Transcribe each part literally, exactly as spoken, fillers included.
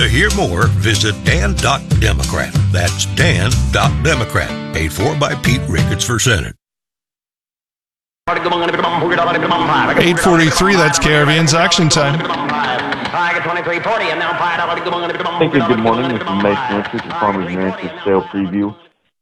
To hear more, visit dan dot democrat. That's dan dot democrat. Paid for by Pete Ricketts for Senate. eight forty-three, that's K R V N's Action Time. Thank you. Good morning. This is Mason Richards with Farmers and Ranchers Sale Preview.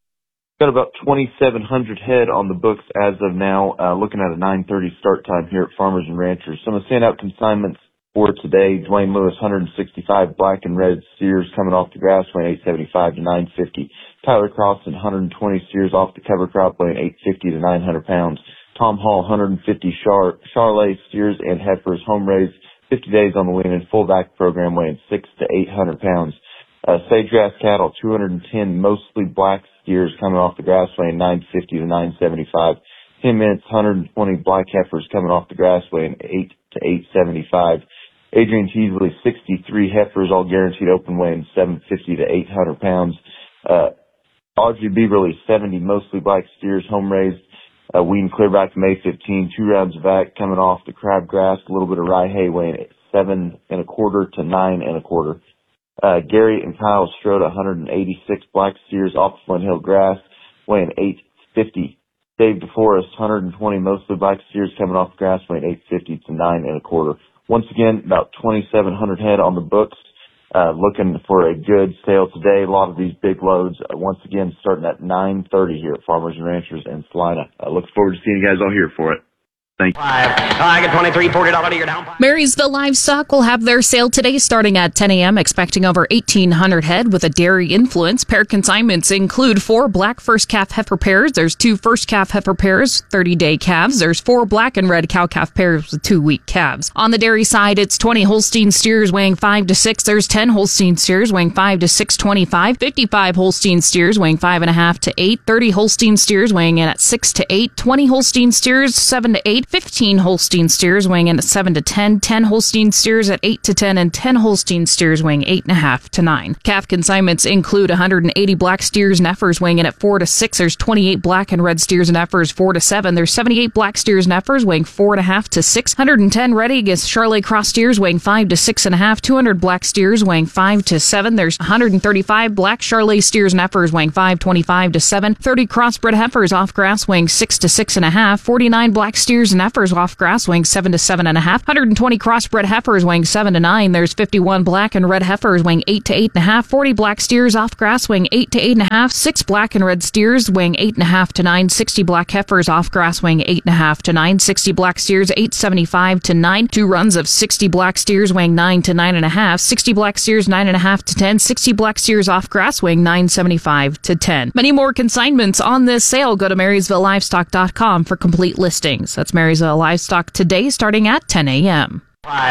Got about twenty-seven hundred head on the books as of now, uh, looking at a nine thirty start time here at Farmers and Ranchers. Some of the standout consignments for today: Dwayne Lewis, one sixty-five black and red steers coming off the grass, weighing eight seventy-five to nine fifty. Tyler Crossan, one twenty steers off the cover crop, weighing eight fifty to nine hundred pounds. Tom Hall, one fifty Char- Charolais steers and heifers, home raised, fifty days on the wean and full back program, weighing six to eight hundred pounds. Uh, sage grass cattle, two hundred ten mostly black steers coming off the grass, weighing nine fifty to nine seventy-five. ten minutes, one twenty black heifers coming off the grass, weighing eight to eight seventy-five. Adrian Teasley, sixty-three heifers, all guaranteed open, weighing seven fifty to eight hundred pounds. Uh, Audrey Beaverly, seventy mostly black steers, home raised, uh, wean clear back to May fifteenth, two rounds of vac coming off the crabgrass, a little bit of rye hay, weighing seven and a quarter to nine and a quarter. Uh, Gary and Kyle Strode, one eighty-six black steers off Flint Hill grass, weighing eight fifty. Dave DeForest, one twenty mostly black steers coming off the grass, weighing eight fifty to nine and a quarter. Once again, about twenty-seven hundred head on the books. Uh, looking for a good sale today. A lot of these big loads, uh, once again, starting at nine thirty here at Farmers and Ranchers in Salina. I look forward to seeing you guys all here for it. Thank you. I get twenty-three, forty dollars you're down. Marysville Livestock will have their sale today starting at ten a.m., expecting over eighteen hundred head with a dairy influence. Pair consignments include four black first calf heifer pairs. There's two first calf heifer pairs, thirty-day calves. There's four black and red cow calf pairs with two-week calves. On the dairy side, it's twenty Holstein steers weighing five to six. There's ten Holstein steers weighing five to six twenty-five. fifty-five Holstein steers weighing five and a half to eight. thirty Holstein steers weighing in at six to eight. twenty Holstein steers seven to eight. fifteen Holstein steers weighing in at seven to ten, ten Holstein steers at eight to ten, and ten Holstein steers weighing eight and a half to nine. Calf consignments include one hundred eighty black steers and heifers weighing in at four to six. There's twenty-eight black and red steers and heifers four to seven. There's seventy-eight black steers and heifers weighing four and a half to six. one hundred ten red Angus Charolais cross steers weighing five to six and a half. two hundred black steers weighing five to seven. There's one hundred thirty-five black Charolais steers and heifers weighing five twenty-five to seven. thirty crossbred heifers off grass weighing six to six and a half. forty-nine black steers and heifers off grass weighing seven to seven and a half. one hundred twenty crossbred heifers weighing seven to nine. There's fifty-one black and red heifers weighing eight to eight and a half. forty black steers off grass weighing eight to eight and a half. six black and red steers weighing eight and a half to nine. sixty black heifers off grass weighing eight and a half to nine. sixty black steers eight seventy-five to nine. Two runs of sixty black steers weighing nine to nine and a half. sixty black steers nine and a half to ten. sixty black steers off grass weighing nine seventy-five to ten. Many more consignments on this sale. Go to marysville livestock dot com for complete listings. That's Marysville Livestock today starting at ten a.m.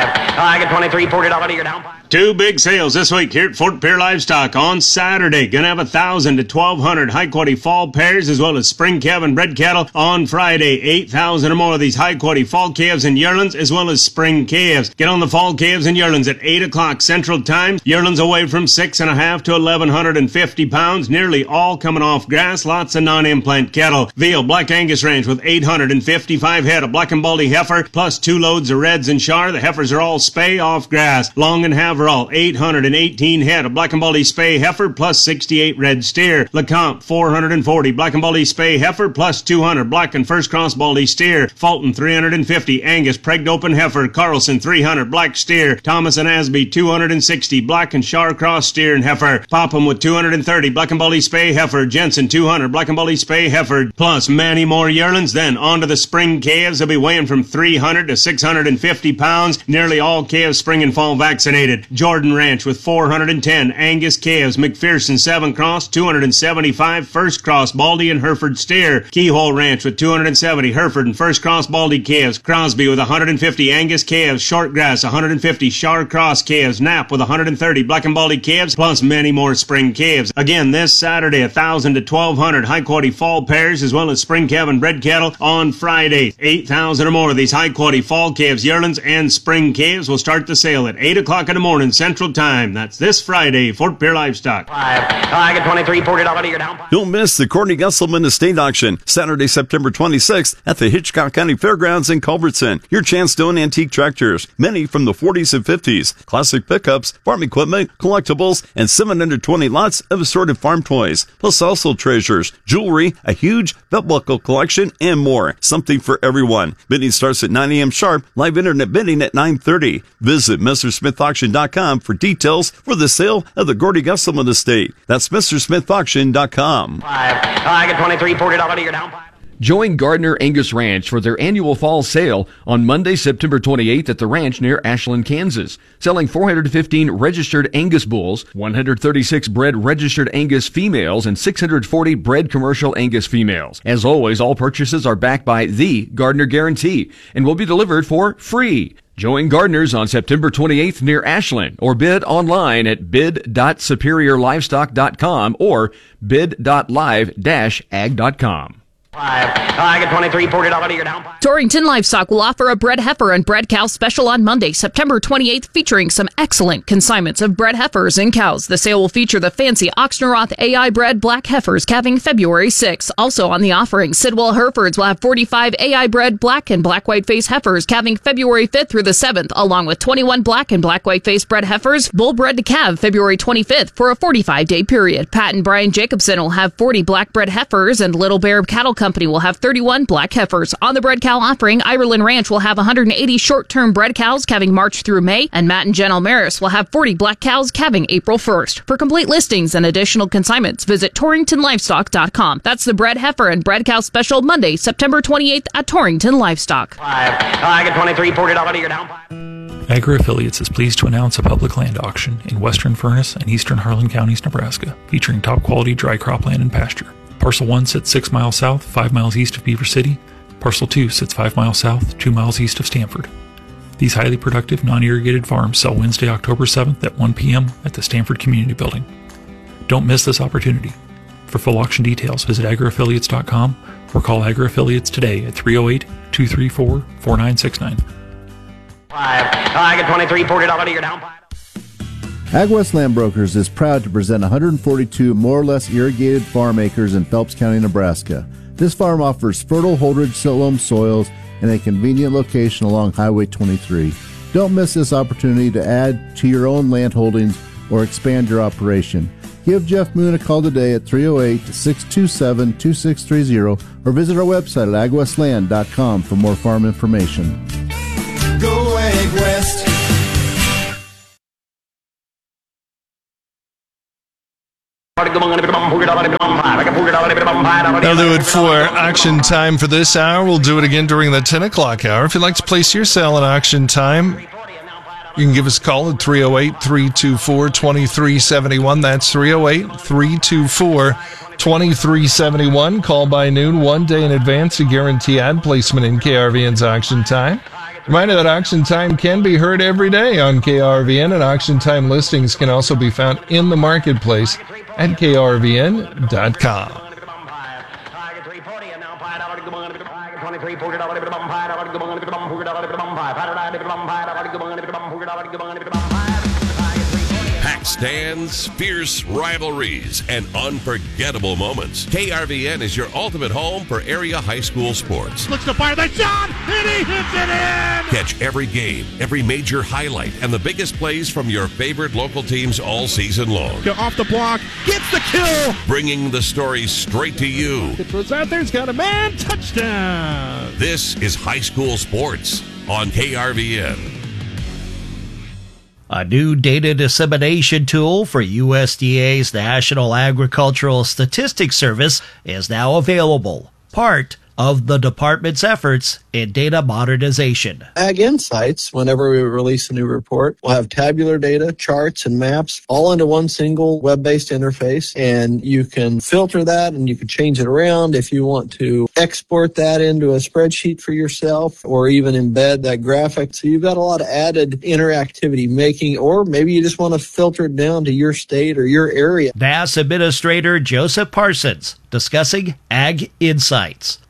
I get twenty-three, forty dollars you're down. Two big sales this week here at Fort Pierre Livestock. On Saturday, gonna have one thousand to twelve hundred high-quality fall pairs as well as spring calf and bred cattle. On Friday, eight thousand or more of these high-quality fall calves and yearlings as well as spring calves. Get on the fall calves and yearlings at eight o'clock Central Time. Yearlings away from six and a half to eleven fifty pounds, nearly all coming off grass. Lots of non-implant cattle. Veal Black Angus Ranch with eight hundred fifty-five head of black and baldy heifer plus two loads of reds and char. The heifers are all spay off grass. Long and Haverall, eight hundred eighteen head of black and baldy spay heifer plus sixty-eight red steer. LeCompte, four hundred forty black and baldy spay heifer plus two hundred black and first cross baldy steer. Fulton, three hundred fifty Angus pregged open heifer. Carlson, three hundred black steer. Thomas and Asby, two hundred sixty black and char cross steer and heifer. Popham with two hundred thirty black and baldy spay heifer. Jensen, two hundred black and baldy spay heifer plus many more yearlings. Then on to the spring calves. They'll be weighing from three hundred to six hundred fifty pounds. Nearly all calves spring and fall vaccinated. Jordan Ranch with four hundred ten Angus calves. McPherson seven cross, two hundred seventy-five first cross baldy and Hereford steer. Keyhole Ranch with two hundred seventy Hereford and first cross baldy calves. Crosby with one hundred fifty Angus calves. Shortgrass one hundred fifty Char cross calves. Knapp with one hundred thirty black and baldy calves plus many more spring calves. Again, this Saturday, one thousand to twelve hundred high quality fall pairs as well as spring calf and bred cattle. On Friday, eight thousand or more of these high quality fall calves, yearlings and spring calves will start the sale at eight o'clock in the morning Central Time. That's this Friday, Fort Pierre Livestock. Five. I get twenty-three, forty dollars to your down. Don't miss the Courtney Gusselman Estate Auction, Saturday, September twenty-sixth at the Hitchcock County Fairgrounds in Culbertson. Your chance to own antique tractors, many from the forties and fifties, classic pickups, farm equipment, collectibles, and seven hundred twenty lots of assorted farm toys, plus also treasures, jewelry, a huge belt buckle collection, and more. Something for everyone. Bidding starts at nine a.m. sharp, live internet bidding at nine thirty. Visit Mister Smith Auction dot com for details for the sale of the Gordy Gusselman Estate. That's Mister Smith Auction dot com. Five. I get twenty-three, forty dollars to your down. Join Gardner Angus Ranch for their annual fall sale on Monday, September twenty-eighth at the ranch near Ashland, Kansas. Selling four hundred fifteen registered Angus bulls, one hundred thirty-six bred registered Angus females, and six hundred forty bred commercial Angus females. As always, all purchases are backed by the Gardner Guarantee and will be delivered for free. Join Gardner's on September twenty-eighth near Ashland, or bid online at bid dot superior livestock dot com or bid dot live dash ag dot com. Five. I get twenty-three, forty dollars to your down. Torrington Livestock will offer a bred heifer and bred cow special on Monday, September twenty-eighth, featuring some excellent consignments of bred heifers and cows. The sale will feature the fancy Oxnoroth A I bred black heifers calving February sixth. Also on the offering, Sidwell Herefords will have forty-five A I bred black and black white face heifers calving February fifth through the seventh, along with twenty-one black and black white face bred heifers, bull bred to calve February twenty-fifth for a forty-five day period. Pat and Brian Jacobson will have forty black bred heifers, and Little Bear Cattle Company will have thirty-one black heifers. On the bred cow offering, Ireland Ranch will have one hundred eighty short-term bred cows calving March through May, and Matt and Jen Almaris will have forty black cows calving April first. For complete listings and additional consignments, visit torrington livestock dot com. That's the bred heifer and bred cow special Monday, September twenty-eighth at Torrington Livestock. Five. I get twenty-three, forty dollars to your down. Agri Affiliates is pleased to announce a public land auction in Western Furnace and Eastern Harlan Counties, Nebraska, featuring top quality dry cropland and pasture. Parcel one sits six miles south, five miles east of Beaver City. Parcel two sits five miles south, two miles east of Stanford. These highly productive, non-irrigated farms sell Wednesday, October seventh at one p.m. at the Stanford Community Building. Don't miss this opportunity. For full auction details, visit agri affiliates dot com or call Agri Affiliates today at three oh eight, two three four, four nine six nine. Five. I get twenty-three, forty dollars to your down. AgWest Land Brokers is proud to present one hundred forty-two more or less irrigated farm acres in Phelps County, Nebraska. This farm offers fertile Holdridge loam soils in a convenient location along Highway twenty-three. Don't miss this opportunity to add to your own land holdings or expand your operation. Give Jeff Moon a call today at three oh eight, six two seven, two six three zero or visit our website at ag west land dot com for more farm information. Go AgWest! That'll do it for auction time for this hour. We'll do it again during the ten o'clock hour. If you'd like to place your sale at auction time, you can give us a call at three oh eight, three two four, two three seven one. That's three oh eight, three two four, two three seven one. Call by noon, one day in advance to guarantee ad placement in K R V N's auction time. Reminder that auction time can be heard every day on K R V N, and auction time listings can also be found in the marketplace at K R V N dot com. Pack stands, fierce rivalries, and unforgettable moments. K R V N is your ultimate home for area high school sports. Looks to fire that shot, and he hits it in! Catch every game, every major highlight, and the biggest plays from your favorite local teams all season long. Go off the block, gets the kill! Bringing the stories straight to you. It was out there, he's got a man, touchdown! This is high school sports on K R V N. A new data dissemination tool for U S D A's National Agricultural Statistics Service is now available, part of the department's efforts in data modernization. Ag Insights, whenever we release a new report, will have tabular data, charts, and maps all into one single web-based interface, and you can filter that and you can change it around if you want to export that into a spreadsheet for yourself or even embed that graphic. So you've got a lot of added interactivity making, or maybe you just want to filter it down to your state or your area. N A S Administrator Joseph Parsons discussing Ag Insights.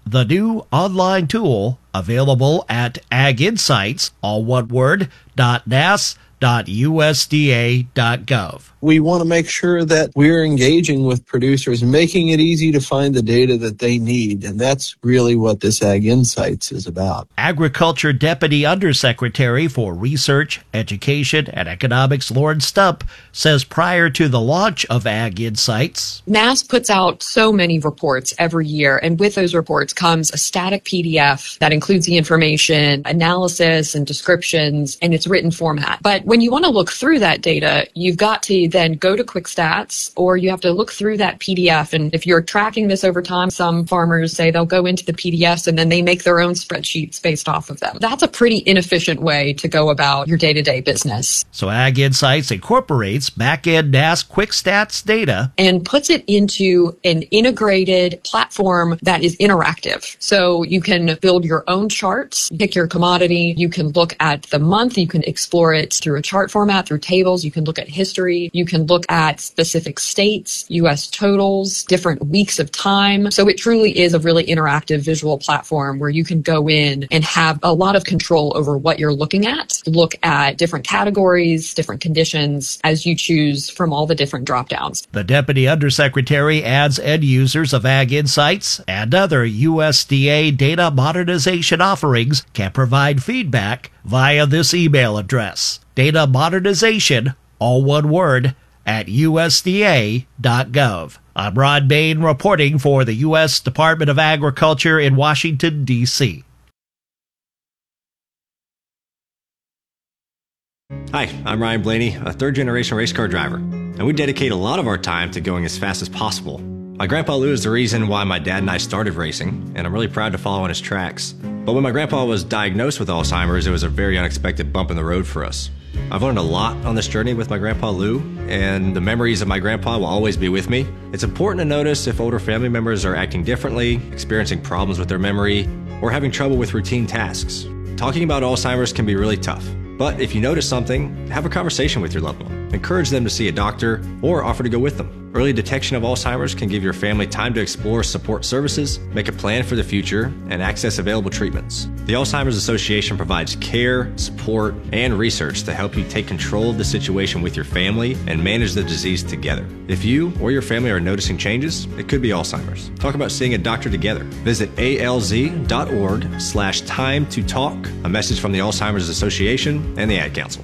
the new online tool available at Ag Insights, all one word, dot N A S dot U S D A dot gov. We want to make sure that we're engaging with producers, making it easy to find the data that they need. And that's really what this Ag Insights is about. Agriculture Deputy Undersecretary for Research, Education, and Economics, Lauren Stump, says prior to the launch of Ag Insights, N A S puts out so many reports every year, and with those reports comes a static P D F that includes the information, analysis, and descriptions in its written format. But when you want to look through that data, you've got to then go to Quick Stats, or you have to look through that P D F. And if you're tracking this over time, some farmers say they'll go into the P D Fs and then they make their own spreadsheets based off of them. That's a pretty inefficient way to go about your day-to-day business. So Ag Insights incorporates back-end N A S Quick Stats data and puts it into an integrated platform that is interactive. So you can build your own charts, pick your commodity, you can look at the month, you can explore it through a chart format, through tables, you can look at history, you can look at specific states, U S totals, different weeks of time. So it truly is a really interactive visual platform where you can go in and have a lot of control over what you're looking at, look at different categories, different conditions as you choose from all the different drop downs. The Deputy Undersecretary adds end users of Ag Insights and other U S D A data modernization offerings can provide feedback via this email address, data modernization, all one word, at U S D A dot gov. I'm Ron Bain reporting for the U S Department of Agriculture in Washington, D C Hi, I'm Ryan Blaney, a third-generation race car driver, and we dedicate a lot of our time to going as fast as possible. My grandpa Lou is the reason why my dad and I started racing, and I'm really proud to follow in his tracks. But when my grandpa was diagnosed with Alzheimer's, it was a very unexpected bump in the road for us. I've learned a lot on this journey with my grandpa Lou, and the memories of my grandpa will always be with me. It's important to notice if older family members are acting differently, experiencing problems with their memory, or having trouble with routine tasks. Talking about Alzheimer's can be really tough. But if you notice something, have a conversation with your loved one. Encourage them to see a doctor or offer to go with them. Early detection of Alzheimer's can give your family time to explore support services, make a plan for the future, and access available treatments. The Alzheimer's Association provides care, support, and research to help you take control of the situation with your family and manage the disease together. If you or your family are noticing changes, it could be Alzheimer's. Talk about seeing a doctor together. Visit alz.org slash time to talk. A message from the Alzheimer's Association and the Ad Council.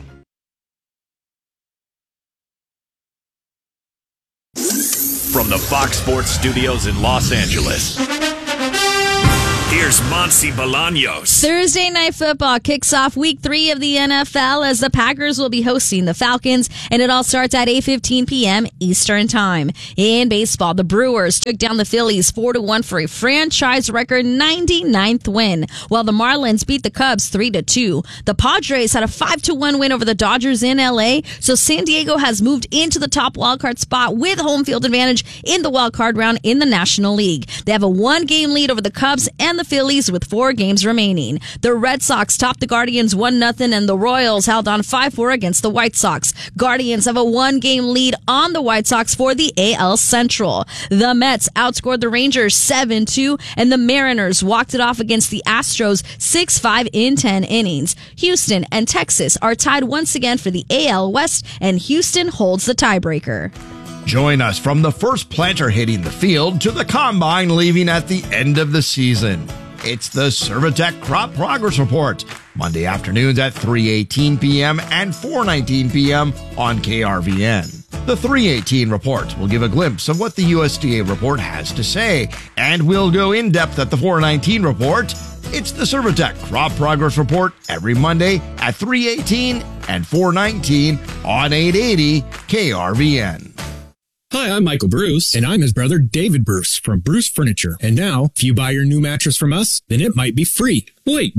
From the Fox Sports Studios in Los Angeles, here's Monsi Bolaños. Thursday Night Football kicks off week three of the N F L as the Packers will be hosting the Falcons, and it all starts at eight fifteen p.m. Eastern Time. In baseball, the Brewers took down the Phillies four to one for a franchise record ninety-ninth win, while the Marlins beat the Cubs three to two. The Padres had a five to one win over the Dodgers in L A, so San Diego has moved into the top wildcard spot with home field advantage in the wildcard round in the National League. They have a one-game lead over the Cubs and the Phillies with four games remaining. The Red Sox topped the Guardians one nothing, and the Royals held on five four against the White Sox. Guardians have a one-game lead on the White Sox for the A L Central. The Mets outscored the Rangers seven two, and the Mariners walked it off against the Astros six five in ten innings. Houston and Texas are tied once again for the A L West, and Houston holds the tiebreaker. Join us from the first planter hitting the field to the combine leaving at the end of the season. It's the Servitec Crop Progress Report, Monday afternoons at three eighteen p.m. and four nineteen p.m. on K R V N. The three eighteen report will give a glimpse of what the U S D A report has to say, and we'll go in depth at the four nineteen report. It's the Servitec Crop Progress Report every Monday at three eighteen and four nineteen on eight eighty K R V N. Hi, I'm Michael Bruce. And I'm his brother, David Bruce, from Bruce Furniture. And now, if you buy your new mattress from us, then it might be free. Wait, what?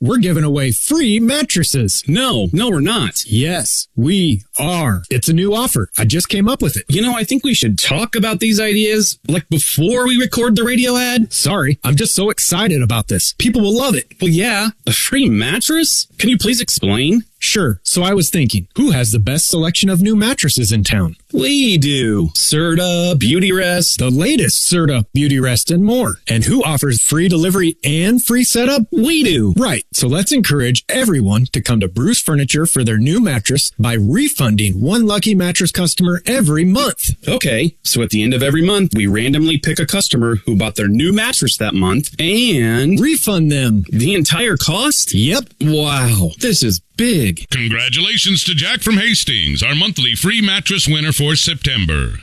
we're giving away free mattresses. No, no, we're not. Yes, we are. It's a new offer. I just came up with it. You know, I think we should talk about these ideas, like, before we record the radio ad. Sorry, I'm just so excited about this. People will love it. Well, yeah, a free mattress? Can you please explain? Sure. So I was thinking, who has the best selection of new mattresses in town? We do. Serta, Beautyrest, the latest Serta, Beautyrest, and more. And who offers free delivery and free setup? We do. Right. So let's encourage everyone to come to Bruce Furniture for their new mattress by refunding one lucky mattress customer every month. Okay. So at the end of every month, we randomly pick a customer who bought their new mattress that month and refund them the entire cost? Yep. Wow. This is big. Congratulations to Jack from Hastings, our monthly free mattress winner for September.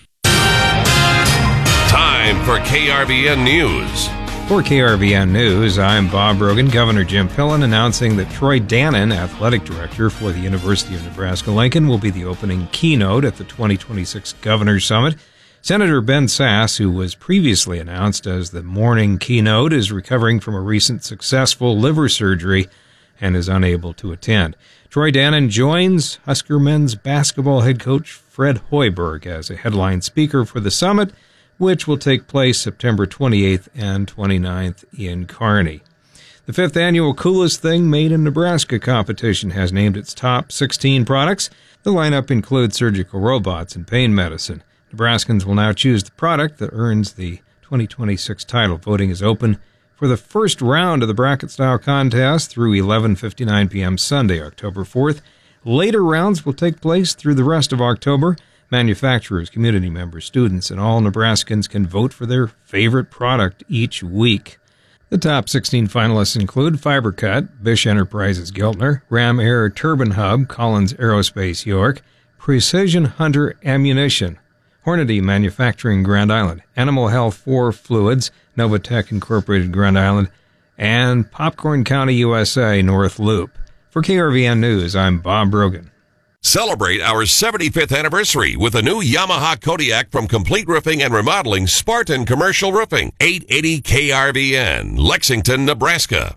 Time for K R V N News. For K R V N News, I'm Bob Brogan. Governor Jim Pillen announcing that Troy Dannon, athletic director for the University of Nebraska-Lincoln, will be the opening keynote at the twenty twenty-six Governor's Summit. Senator Ben Sasse, who was previously announced as the morning keynote, is recovering from a recent successful liver surgery and is unable to attend. Troy Dannon joins Husker men's basketball head coach Fred Hoiberg as a headline speaker for the summit, which will take place September twenty-eighth and twenty-ninth in Kearney. The fifth annual Coolest Thing Made in Nebraska competition has named its top sixteen products. The lineup includes surgical robots and pain medicine. Nebraskans will now choose the product that earns the twenty twenty-six title. Voting is open for the first round of the bracket-style contest through eleven fifty-nine p.m. Sunday, October fourth. Later rounds will take place through the rest of October. Manufacturers, community members, students, and all Nebraskans can vote for their favorite product each week. The top sixteen finalists include FiberCut, Bish Enterprises Giltner, Ram Air Turbine Hub, Collins Aerospace York, Precision Hunter Ammunition, Hornady Manufacturing Grand Island, Animal Health four Fluids, Novatech Incorporated Grand Island, and Popcorn County, U S A North Loop. For K R V N News, I'm Bob Brogan. Celebrate our seventy-fifth anniversary with a new Yamaha Kodiak from Complete Roofing and Remodeling Spartan Commercial Roofing. eight eighty K R V N, Lexington, Nebraska.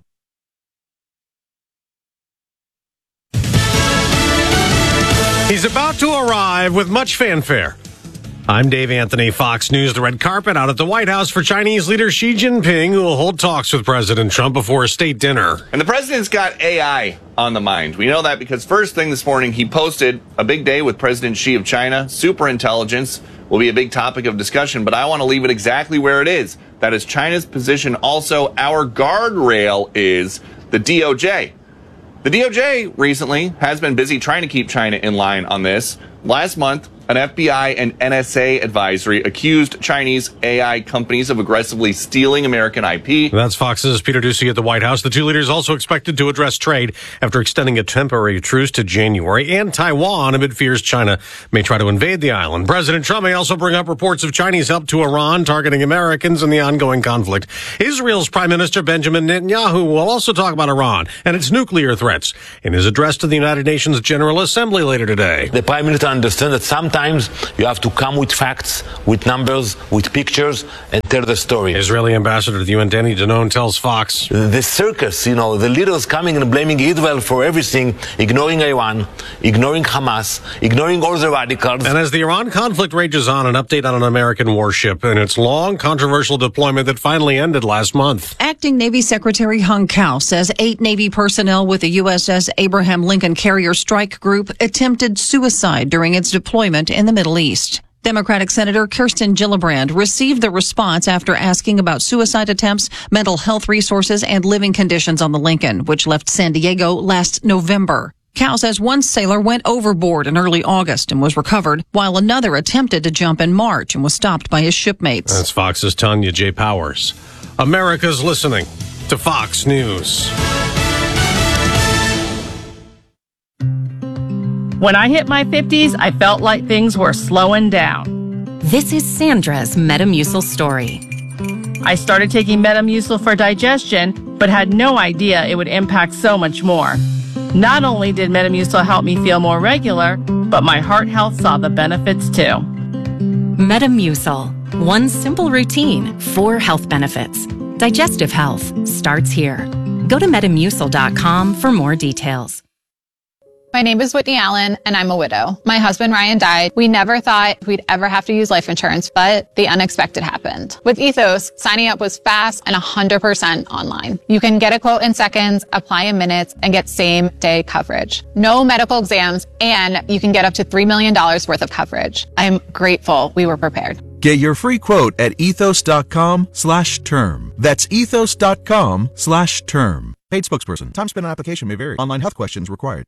He's about to arrive with much fanfare. I'm Dave Anthony, Fox News. The red carpet out at the White House for Chinese leader Xi Jinping, who will hold talks with President Trump before a state dinner. And the president's got A I on the mind. We know that because first thing this morning, he posted a big day with President Xi of China. Superintelligence will be a big topic of discussion, but I want to leave it exactly where it is. That is China's position. Also, our guardrail is the D O J. The D O J recently has been busy trying to keep China in line on this. Last month, an F B I and N S A advisory accused Chinese A I companies of aggressively stealing American I P. That's Fox's Peter Doocy at the White House. The two leaders also expected to address trade after extending a temporary truce to January, and Taiwan amid fears China may try to invade the island. President Trump may also bring up reports of Chinese help to Iran targeting Americans in the ongoing conflict. Israel's Prime Minister Benjamin Netanyahu will also talk about Iran and its nuclear threats in his address to the United Nations General Assembly later today. The Prime Minister understands that sometimes you have to come with facts, with numbers, with pictures, and tell the story. Israeli ambassador to the U N, Danny Danon, tells Fox. The circus, you know, the leaders coming and blaming Israel for everything, ignoring Iran, ignoring Hamas, ignoring all the radicals. And as the Iran conflict rages on, an update on an American warship and its long, controversial deployment that finally ended last month. Acting Navy Secretary Hung Kao says eight Navy personnel with the U S S Abraham Lincoln Carrier Strike Group attempted suicide during its deployment in the Middle East. Democratic Senator Kirsten Gillibrand received the response after asking about suicide attempts, mental health resources, and living conditions on the Lincoln, which left San Diego last November. Kao says one sailor went overboard in early August and was recovered, while another attempted to jump in March and was stopped by his shipmates. That's Fox's Tanya J. Powers. America's listening to Fox News. When I hit my fifties, I felt like things were slowing down. This is Sandra's Metamucil story. I started taking Metamucil for digestion, but had no idea it would impact so much more. Not only did Metamucil help me feel more regular, but my heart health saw the benefits too. Metamucil. One simple routine, four health benefits. Digestive health starts here. Go to metamucil dot com for more details. My name is Whitney Allen, and I'm a widow. My husband, Ryan, died. We never thought we'd ever have to use life insurance, but the unexpected happened. With Ethos, signing up was fast and one hundred percent online. You can get a quote in seconds, apply in minutes, and get same-day coverage. No medical exams, and you can get up to three million dollars worth of coverage. I'm grateful we were prepared. Get your free quote at ethos.com slash term. That's ethos.com slash term. Paid spokesperson. Time spent on application may vary. Online health questions required.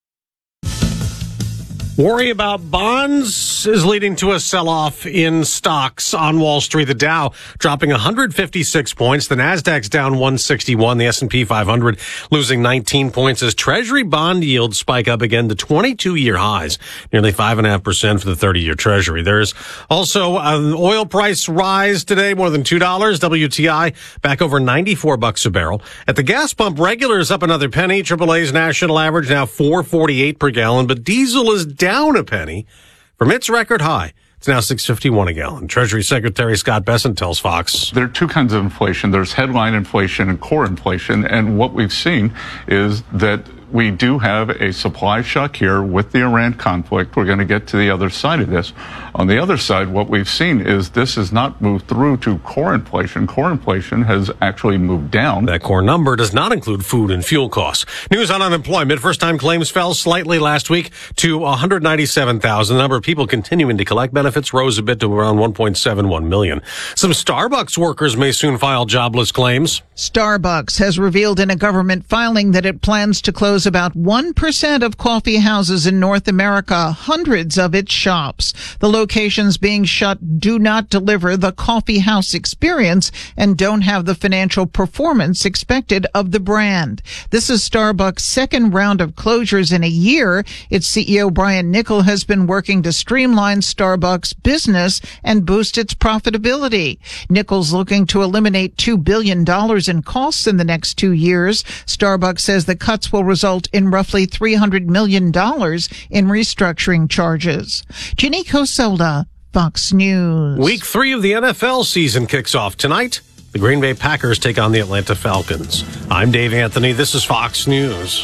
Worry about bonds is leading to a sell-off in stocks on Wall Street. The Dow dropping one hundred fifty-six points. The Nasdaq's down one sixty-one. The S and P five hundred losing nineteen points as Treasury bond yields spike up again to twenty-two year highs, nearly five point five percent for the thirty year Treasury. There's also an oil price rise today, more than two dollars. W T I back over ninety-four bucks a barrel. At the gas pump, regular is up another penny. triple A's national average now four forty-eight per gallon, but diesel is down down a penny from its record high. It's now six fifty-one a gallon. Treasury Secretary Scott Bessent tells Fox. There are two kinds of inflation. There's headline inflation and core inflation. And what we've seen is that we do have a supply shock here with the Iran conflict. We're going to get to the other side of this. On the other side, what we've seen is this has not moved through to core inflation. Core inflation has actually moved down. That core number does not include food and fuel costs. News on unemployment. First-time claims fell slightly last week to one hundred ninety-seven thousand. The number of people continuing to collect benefits rose a bit to around one point seven one million. Some Starbucks workers may soon file jobless claims. Starbucks has revealed in a government filing that it plans to close about one percent of coffee houses in North America, hundreds of its shops. The locations being shut do not deliver the coffee house experience and don't have the financial performance expected of the brand. This is Starbucks' second round of closures in a year. Its C E O Brian Niccol has been working to streamline Starbucks' business and boost its profitability. Niccol's looking to eliminate two billion dollars in costs in the next two years. Starbucks says the cuts will result in roughly three hundred million dollars in restructuring charges. Ginny Coselda, Fox News. Week three of the N F L season kicks off tonight. The Green Bay Packers take on the Atlanta Falcons. I'm Dave Anthony. This is Fox News.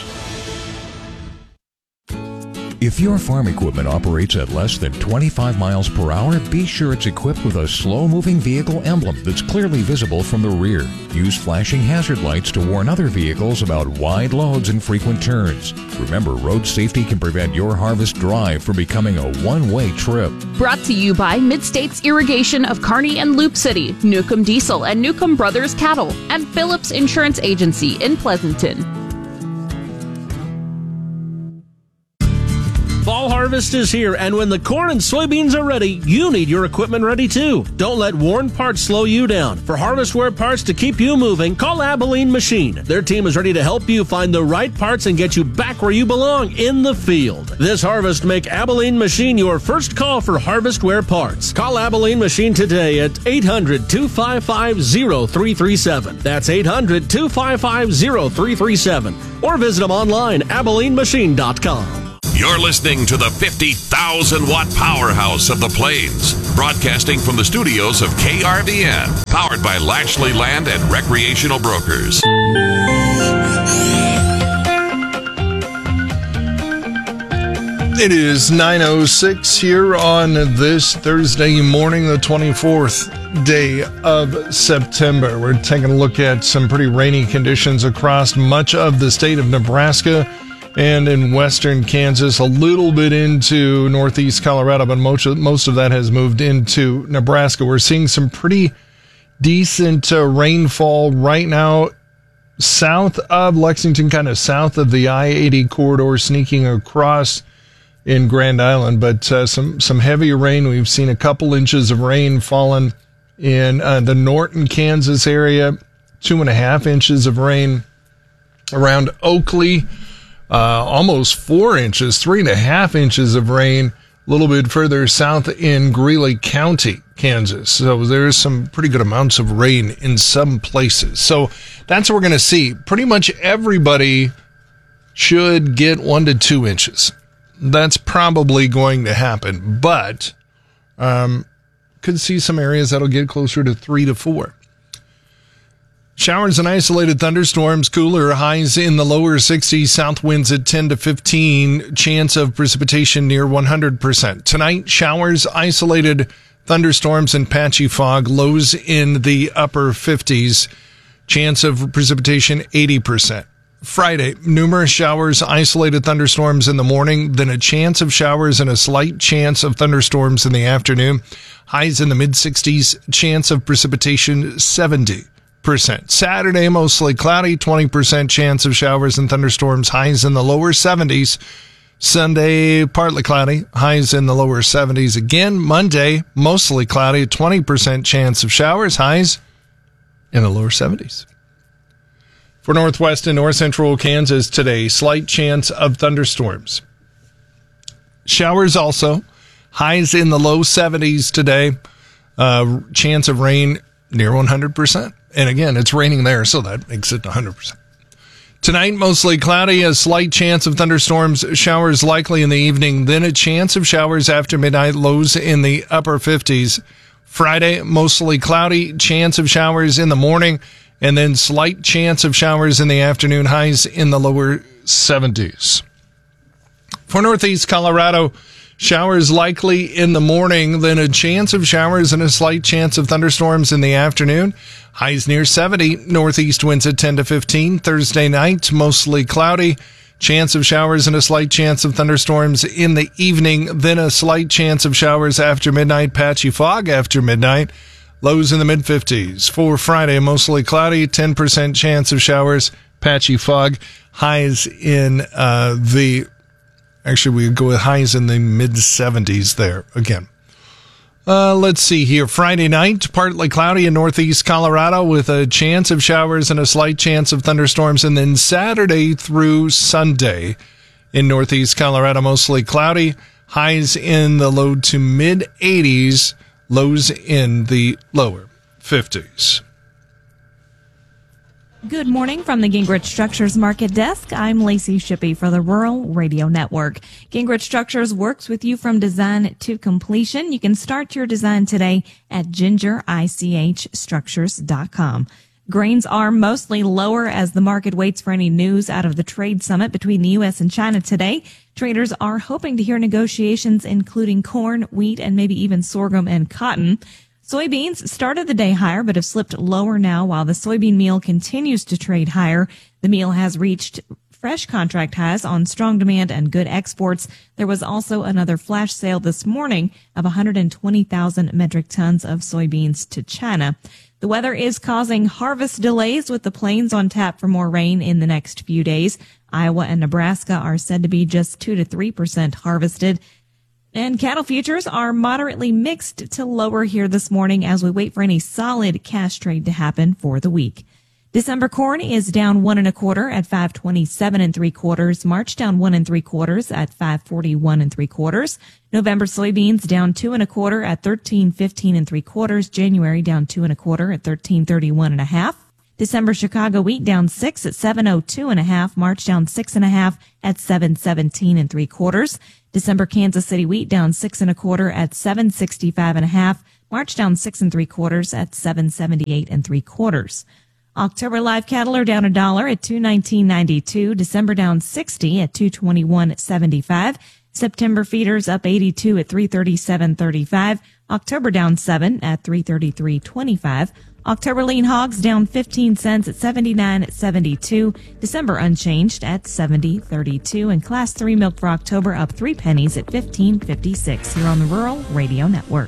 If your farm equipment operates at less than twenty-five miles per hour, be sure it's equipped with a slow-moving vehicle emblem that's clearly visible from the rear. Use flashing hazard lights to warn other vehicles about wide loads and frequent turns. Remember, road safety can prevent your harvest drive from becoming a one-way trip. Brought to you by Mid-States Irrigation of Kearney and Loop City, Newcomb Diesel and Newcomb Brothers Cattle, and Phillips Insurance Agency in Pleasanton. Fall harvest is here, and when the corn and soybeans are ready, you need your equipment ready too. Don't let worn parts slow you down. For harvestware parts to keep you moving, call Abilene Machine. Their team is ready to help you find the right parts and get you back where you belong, in the field. This harvest, make Abilene Machine your first call for harvestware parts. Call Abilene Machine today at eight hundred, two five five, zero three three seven. That's eight hundred, two five five, zero three three seven. Or visit them online, abilene machine dot com. You're listening to the fifty thousand watt powerhouse of the Plains, broadcasting from the studios of K R V N, powered by Lashley Land and Recreational Brokers. It is nine oh six here on this Thursday morning, the twenty-fourth day of September. We're taking a look at some pretty rainy conditions across much of the state of Nebraska and in western Kansas, a little bit into northeast Colorado, but most of, most of that has moved into Nebraska. We're seeing some pretty decent uh, rainfall right now south of Lexington, kind of south of the I eighty corridor, sneaking across in Grand Island, but uh, some, some heavy rain. We've seen a couple inches of rain fallen in uh, the Norton, Kansas area, two and a half inches of rain around Oakley. Uh, almost four inches, three and a half inches of rain a little bit further south in Greeley County, Kansas. So there's some pretty good amounts of rain in some places. So that's what we're going to see. Pretty much everybody should get one to two inches. That's probably going to happen, but um, could see some areas that'll get closer to three to four. Showers and isolated thunderstorms, cooler, highs in the lower sixties, south winds at ten to fifteen, chance of precipitation near one hundred percent. Tonight, showers, isolated thunderstorms, and patchy fog, lows in the upper fifties, chance of precipitation eighty percent. Friday, numerous showers, isolated thunderstorms in the morning, then a chance of showers and a slight chance of thunderstorms in the afternoon, highs in the mid-sixties, chance of precipitation seventy percent. Saturday, mostly cloudy, twenty percent chance of showers and thunderstorms, highs in the lower seventies. Sunday, partly cloudy, highs in the lower seventies. Again, Monday, mostly cloudy, twenty percent chance of showers, highs in the lower seventies. For northwest and north central Kansas today, slight chance of thunderstorms. Showers also, highs in the low seventies today, uh, chance of rain near one hundred percent. And again, it's raining there, so that makes it one hundred percent. Tonight, mostly cloudy, a slight chance of thunderstorms, showers likely in the evening, then a chance of showers after midnight, lows in the upper fifties. Friday, mostly cloudy, chance of showers in the morning, and then slight chance of showers in the afternoon, highs in the lower seventies. For northeast Colorado, showers likely in the morning, then a chance of showers and a slight chance of thunderstorms in the afternoon. Highs near seventy. Northeast winds at ten to fifteen. Thursday night, mostly cloudy. Chance of showers and a slight chance of thunderstorms in the evening. Then a slight chance of showers after midnight. Patchy fog after midnight. Lows in the mid-fifties. For Friday, mostly cloudy. ten percent chance of showers. Patchy fog. Highs in uh, the... Actually, we go with highs in the mid-seventies there again. Uh, let's see here. Friday night, partly cloudy in northeast Colorado with a chance of showers and a slight chance of thunderstorms. And then Saturday through Sunday in northeast Colorado, mostly cloudy. Highs in the low to mid-eighties, lows in the lower fifties. Good morning from the Gingrich Structures Market Desk. I'm Lacey Shippey for the Rural Radio Network. Gingrich Structures works with you from design to completion. You can start your design today at ginger ich structures dot com. Grains are mostly lower as the market waits for any news out of the trade summit between the U S and China today. Traders are hoping to hear negotiations including corn, wheat, and maybe even sorghum and cotton. Soybeans started the day higher but have slipped lower now while the soybean meal continues to trade higher. The meal has reached fresh contract highs on strong demand and good exports. There was also another flash sale this morning of one hundred twenty thousand metric tons of soybeans to China. The weather is causing harvest delays with the plains on tap for more rain in the next few days. Iowa and Nebraska are said to be just two to three percent harvested. And cattle futures are moderately mixed to lower here this morning as we wait for any solid cash trade to happen for the week. December corn is down one and a quarter at five twenty-seven and three quarters. March down one and three quarters at five forty-one and three quarters. November soybeans down two and a quarter at thirteen fifteen and three quarters. January down two and a quarter at thirteen thirty-one and a half. December Chicago wheat down six at seven oh two and a half. March down six and a half at seven seventeen and three quarters. December Kansas City wheat down six and a quarter at seven sixty-five and a half. March down six and three quarters at seven seventy-eight and three quarters. October live cattle are down a dollar at two nineteen ninety-two. December down sixty at two twenty-one seventy-five. September feeders up eighty-two at three thirty-seven thirty-five. October down seven at three thirty-three twenty-five. October lean hogs down fifteen cents at seventy-nine seventy-two. December unchanged at seventy thirty-two. And class three milk for October up three pennies at fifteen fifty-six here on the Rural Radio Network.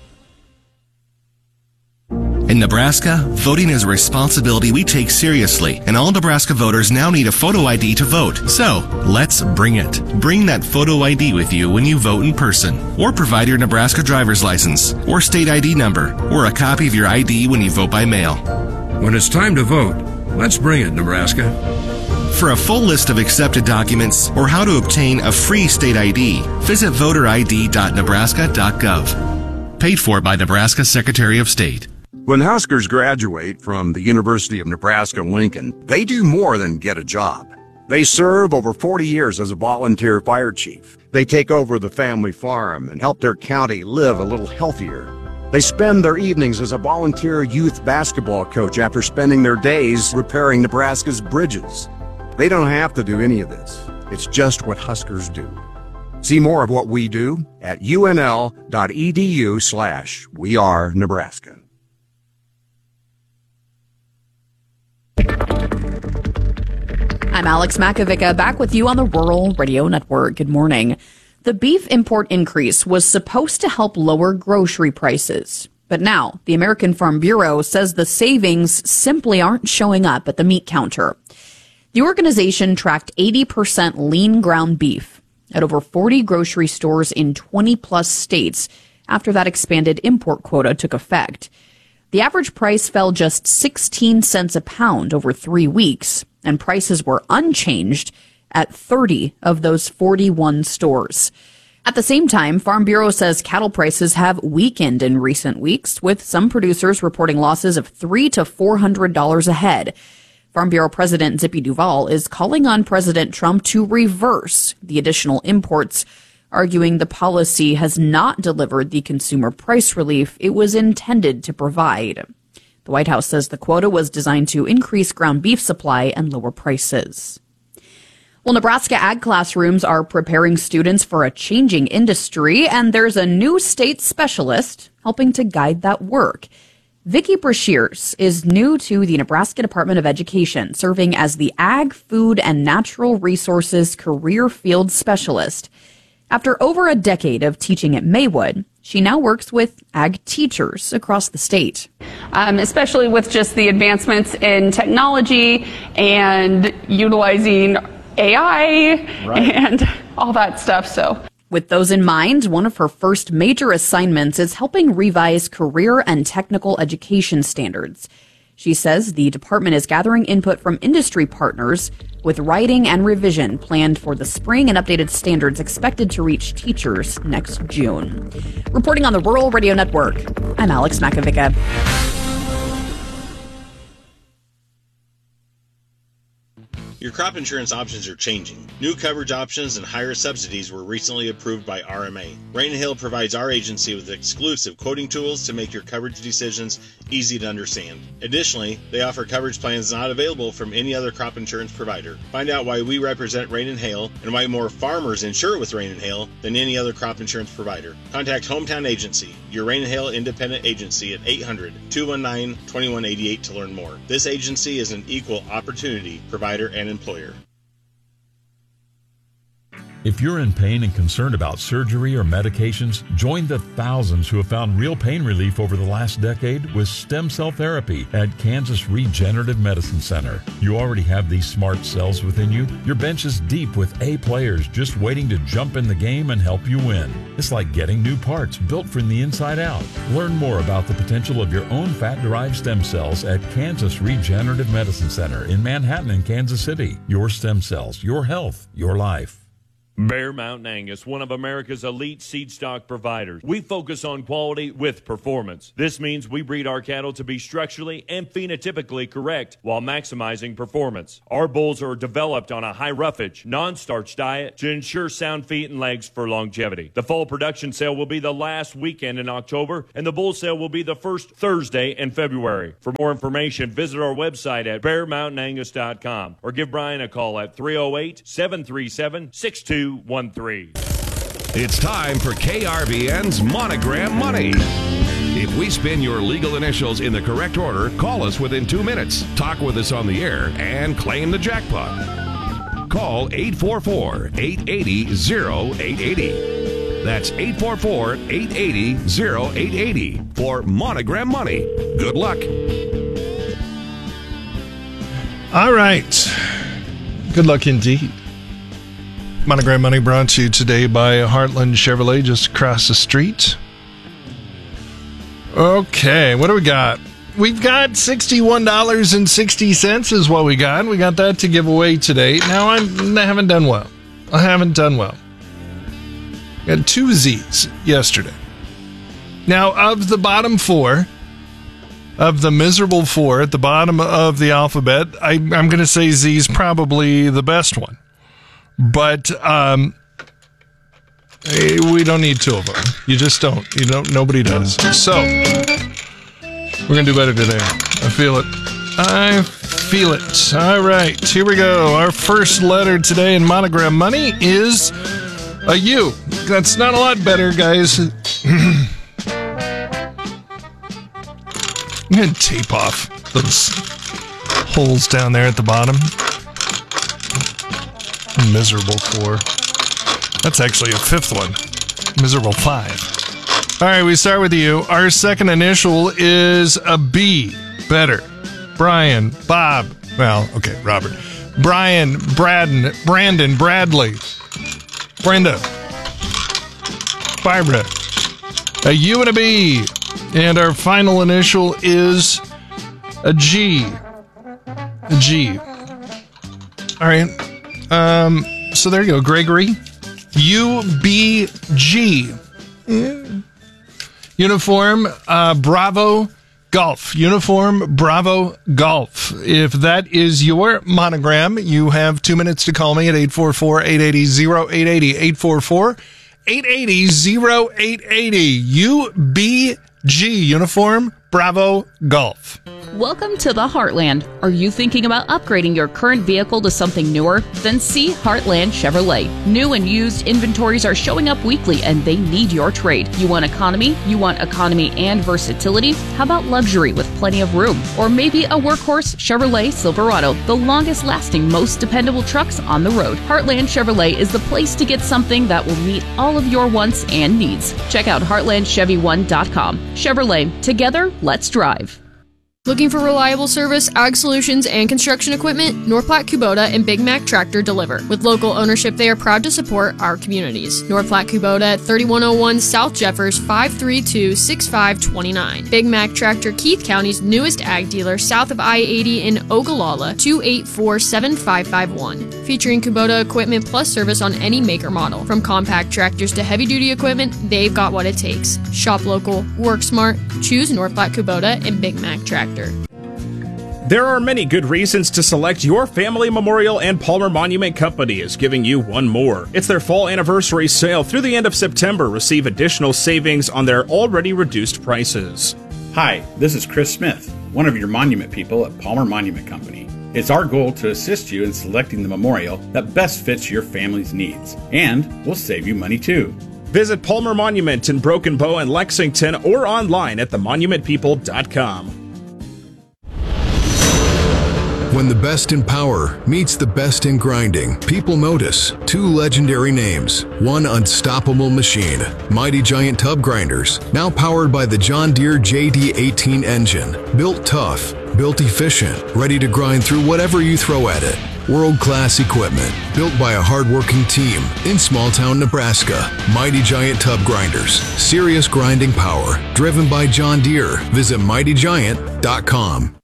In Nebraska, voting is a responsibility we take seriously, and all Nebraska voters now need a photo I D to vote. So, let's bring it. Bring that photo I D with you when you vote in person, or provide your Nebraska driver's license, or state I D number, or a copy of your I D when you vote by mail. When it's time to vote, let's bring it, Nebraska. For a full list of accepted documents or how to obtain a free state I D, visit voter I D dot nebraska dot gov. Paid for by Nebraska Secretary of State. When Huskers graduate from the University of Nebraska-Lincoln, they do more than get a job. They serve over forty years as a volunteer fire chief. They take over the family farm and help their county live a little healthier. They spend their evenings as a volunteer youth basketball coach after spending their days repairing Nebraska's bridges. They don't have to do any of this. It's just what Huskers do. See more of what we do at unl.edu slash we are Nebraska. I'm Alex Makovica, back with you on the Rural Radio Network. Good morning. The beef import increase was supposed to help lower grocery prices. But now, the American Farm Bureau says the savings simply aren't showing up at the meat counter. The organization tracked eighty percent lean ground beef at over forty grocery stores in twenty plus states after that expanded import quota took effect. The average price fell just sixteen cents a pound over three weeks, and prices were unchanged at thirty of those forty-one stores. At the same time, Farm Bureau says cattle prices have weakened in recent weeks, with some producers reporting losses of three to four hundred dollars a head. Farm Bureau President Zippy Duvall is calling on President Trump to reverse the additional imports, arguing the policy has not delivered the consumer price relief it was intended to provide. The White House says the quota was designed to increase ground beef supply and lower prices. Well, Nebraska ag classrooms are preparing students for a changing industry, and there's a new state specialist helping to guide that work. Vicki Brashears is new to the Nebraska Department of Education, serving as the Ag, Food, and Natural Resources Career Field Specialist. After over a decade of teaching at Maywood, she now works with ag teachers across the state. Um, especially with just the advancements in technology and utilizing A I right. and all that stuff. So, with those in mind, one of her first major assignments is helping revise career and technical education standards. She says the department is gathering input from industry partners, with writing and revision planned for the spring and updated standards expected to reach teachers next June. Reporting on the Rural Radio Network, I'm Alex Makovica. Your crop insurance options are changing. New coverage options and higher subsidies were recently approved by R M A. Rain and Hail provides our agency with exclusive quoting tools to make your coverage decisions easy to understand. Additionally, they offer coverage plans not available from any other crop insurance provider. Find out why we represent Rain and Hail and why more farmers insure with Rain and Hail than any other crop insurance provider. Contact Hometown Agency, your Rain and Hail independent agency at eight hundred, two one nine, two one eight eight to learn more. This agency is an equal opportunity provider and employer. If you're in pain and concerned about surgery or medications, join the thousands who have found real pain relief over the last decade with stem cell therapy at Kansas Regenerative Medicine Center. You already have these smart cells within you. Your bench is deep with A players just waiting to jump in the game and help you win. It's like getting new parts built from the inside out. Learn more about the potential of your own fat-derived stem cells at Kansas Regenerative Medicine Center in Manhattan and Kansas City. Your stem cells, your health, your life. Bear Mountain Angus, one of America's elite seed stock providers. We focus on quality with performance. This means we breed our cattle to be structurally and phenotypically correct while maximizing performance. Our bulls are developed on a high roughage, non-starch diet to ensure sound feet and legs for longevity. The fall production sale will be the last weekend in October, and the bull sale will be the first Thursday in February. For more information, visit our website at bear mountain angus dot com or give Brian a call at three oh eight, seven three seven, six two one three. It's time for K R V N's Monogram Money. If we spin your legal initials in the correct order, call us within two minutes, talk with us on the air, and claim the jackpot. Call eight four four, eight eight zero, oh eight eight oh. That's eight four four, eight eight zero, oh eight eight oh for Monogram Money. Good luck. All right. Good luck indeed. Monogram Money brought to you today by Heartland Chevrolet just across the street. Okay, what do we got? We've got sixty-one dollars and sixty cents is what we got. We got that to give away today. Now, I'm, I haven't done well. I haven't done well. Got two Z's yesterday. Now, of the bottom four, of the miserable four at the bottom of the alphabet, I, I'm going to say Z's probably the best one. But um, Hey, we don't need two of them. You just don't. You don't. Nobody does. So we're gonna do better today. I feel it. I feel it. All right, here we go. Our first letter today in Monogram Money is a U. That's not a lot better, guys. I'm gonna tape off those holes down there at the bottom. Miserable four. That's actually a fifth one. Miserable five. All right, we start with you. Our second initial is a B. Better. Brian, Bob. Well, okay, Robert. Brian, Braden, Brandon, Bradley, Brenda, Barbara. A U and a B. And our final initial is a G. A G. All right. Um, so there you go, Gregory. U B G. Yeah. Uniform, uh, Bravo, Golf. Uniform, Bravo, Golf. If that is your monogram, you have two minutes to call me at eight four four, eight eight zero, eight eight zero. eight four four, eight eight zero, eight eight zero. U B G. Uniform, Bravo, Golf. Welcome to the Heartland. Are you thinking about upgrading your current vehicle to something newer? Then see Heartland Chevrolet. New and used inventories are showing up weekly and they need your trade. You want economy? You want economy and versatility? How about luxury with plenty of room? Or maybe a workhorse Chevrolet Silverado, the longest lasting, most dependable trucks on the road. Heartland Chevrolet is the place to get something that will meet all of your wants and needs. Check out heartland chevy one dot com. Chevrolet, together, let's drive. Looking for reliable service, ag solutions, and construction equipment? North Platte Kubota and Big Mac Tractor deliver. With local ownership, they are proud to support our communities. North Platte Kubota at thirty-one oh one South Jeffers, five three two, six five two nine. Big Mac Tractor, Keith County's newest ag dealer, south of I eighty in Ogallala, two eight four, seven five five one. Featuring Kubota equipment plus service on any maker model. From compact tractors to heavy-duty equipment, they've got what it takes. Shop local, work smart, choose North Platte Kubota and Big Mac Tractor. There are many good reasons to select your family memorial, and Palmer Monument Company is giving you one more. It's their fall anniversary sale through the end of September. Receive additional savings on their already reduced prices. Hi, this is Chris Smith, one of your monument people at Palmer Monument Company. It's our goal to assist you in selecting the memorial that best fits your family's needs, and we'll save you money too. Visit Palmer Monument in Broken Bow and Lexington or online at the monument people dot com. When the best in power meets the best in grinding, people notice two legendary names, one unstoppable machine, Mighty Giant Tub Grinders, now powered by the John Deere J D eighteen engine. Built tough, built efficient, ready to grind through whatever you throw at it. World-class equipment, built by a hard-working team in small-town Nebraska. Mighty Giant Tub Grinders, serious grinding power, driven by John Deere. Visit mighty giant dot com.